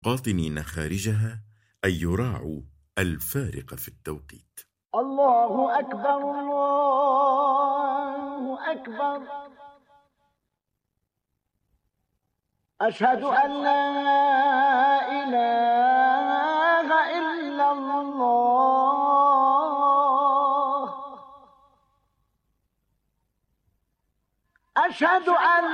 قاطنين خارجها أن يراعوا الفارق في التوقيت. الله أكبر الله أكبر أشهد أن لا إله إلا الله أشهد أن